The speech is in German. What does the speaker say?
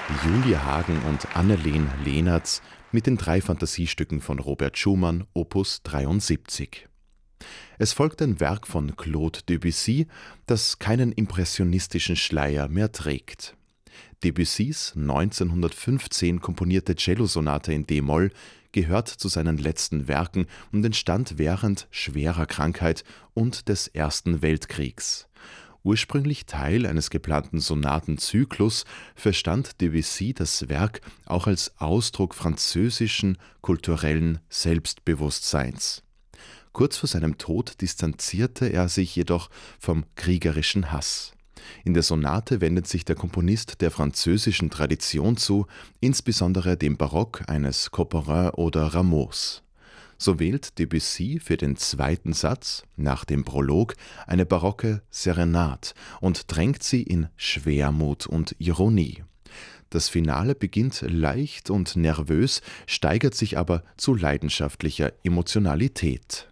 Julia Hagen und Anneleen Lehnertz mit den drei Fantasiestücken von Robert Schumann, Opus 73. Es folgt ein Werk von Claude Debussy, das keinen impressionistischen Schleier mehr trägt. Debussys 1915 komponierte Cellosonate in d-Moll gehört zu seinen letzten Werken und entstand während schwerer Krankheit und des Ersten Weltkriegs. Ursprünglich Teil eines geplanten Sonatenzyklus, verstand Debussy das Werk auch als Ausdruck französischen kulturellen Selbstbewusstseins. Kurz vor seinem Tod distanzierte er sich jedoch vom kriegerischen Hass. In der Sonate wendet sich der Komponist der französischen Tradition zu, insbesondere dem Barock eines Couperin oder Rameaus. So wählt Debussy für den zweiten Satz, nach dem Prolog, eine barocke Serenade und drängt sie in Schwermut und Ironie. Das Finale beginnt leicht und nervös, steigert sich aber zu leidenschaftlicher Emotionalität.